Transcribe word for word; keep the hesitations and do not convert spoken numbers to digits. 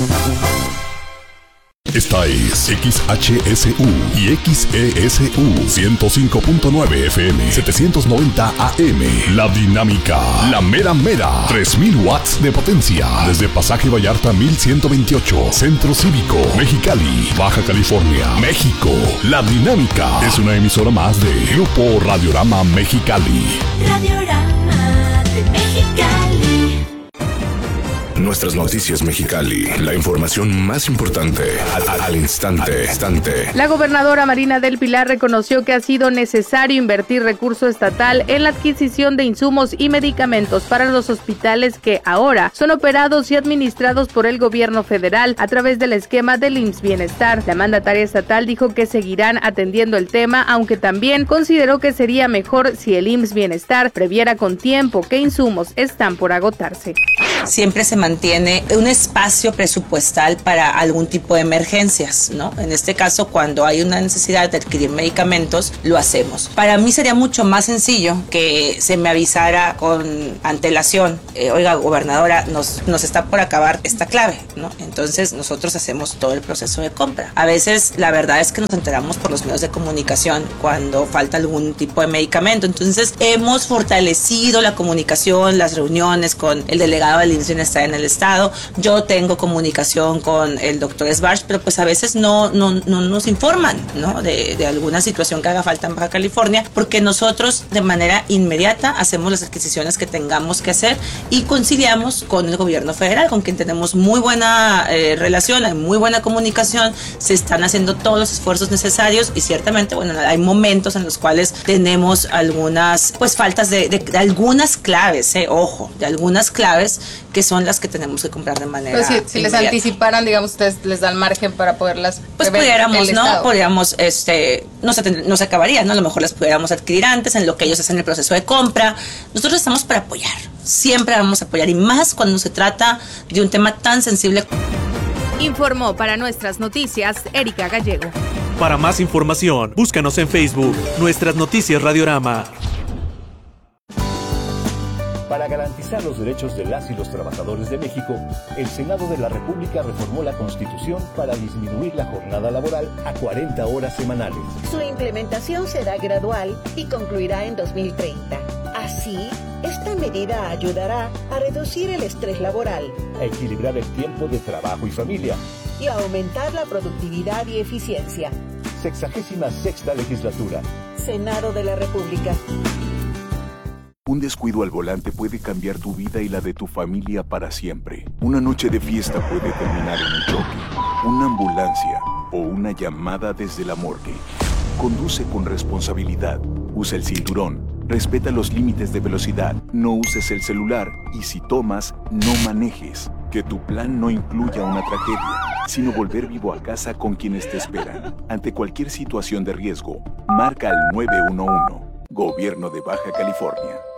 Esta es X H S U y X E S U ciento cinco punto nueve F M, setecientos noventa A M. La Dinámica, la mera mera, tres mil watts de potencia. Desde Pasaje Vallarta mil ciento veintiocho, Centro Cívico, Mexicali, Baja California, México. La Dinámica es una emisora más de Grupo Radiorama Mexicali. Radiorama de Mexicali. Nuestras noticias Mexicali, la información más importante al, al instante, instante. La gobernadora Marina del Pilar reconoció que ha sido necesario invertir recurso estatal en la adquisición de insumos y medicamentos para los hospitales que ahora son operados y administrados por el gobierno federal a través del esquema del I M S S Bienestar. La mandataria estatal dijo que seguirán atendiendo el tema, aunque también consideró que sería mejor si el I M S S Bienestar previera con tiempo qué insumos están por agotarse. Siempre se mantiene un espacio presupuestal para algún tipo de emergencias, ¿no? En este caso, cuando hay una necesidad de adquirir medicamentos, lo hacemos. Para mí sería mucho más sencillo que se me avisara con antelación, eh, oiga, gobernadora, nos, nos está por acabar esta clave, ¿no? Entonces, nosotros hacemos todo el proceso de compra. A veces, la verdad es que nos enteramos por los medios de comunicación cuando falta algún tipo de medicamento. Entonces, hemos fortalecido la comunicación, las reuniones con el delegado del I M S S Bienestar en el estado. Yo tengo comunicación con el doctor Sbarch, pero pues a veces no, no, no nos informan, ¿no? De, de alguna situación que haga falta en Baja California, porque nosotros de manera inmediata hacemos las adquisiciones que tengamos que hacer y conciliamos con el gobierno federal, con quien tenemos muy buena eh, relación, hay muy buena comunicación, se están haciendo todos los esfuerzos necesarios y ciertamente, bueno, hay momentos en los cuales tenemos algunas, pues faltas de, de, de algunas claves, eh, ojo, de algunas claves que son las que tenemos que comprar de manera Pero si, si les anticiparan, digamos, ustedes les dan margen para poderlas pues pudiéramos, ¿no? Estado. Podríamos, este, no se, no se acabaría, ¿no? A lo mejor las pudiéramos adquirir antes, en lo que ellos hacen el proceso de compra. Nosotros estamos para apoyar, siempre vamos a apoyar, y más cuando se trata de un tema tan sensible. Informó para Nuestras Noticias, Erika Gallego. Para más información, búscanos en Facebook, Nuestras Noticias Radiorama. Para garantizar los derechos de las y los trabajadores de México, el Senado de la República reformó la Constitución para disminuir la jornada laboral a cuarenta horas semanales. Su implementación será gradual y concluirá en dos mil treinta. Así, esta medida ayudará a reducir el estrés laboral, a equilibrar el tiempo de trabajo y familia y a aumentar la productividad y eficiencia. Sexagésima sexta legislatura. Senado de la República. Un descuido al volante puede cambiar tu vida y la de tu familia para siempre. Una noche de fiesta puede terminar en un choque, una ambulancia o una llamada desde la morgue. Conduce con responsabilidad. Usa el cinturón. Respeta los límites de velocidad. No uses el celular. Y si tomas, no manejes. Que tu plan no incluya una tragedia, sino volver vivo a casa con quienes te esperan. Ante cualquier situación de riesgo, marca al nueve uno uno. Gobierno de Baja California.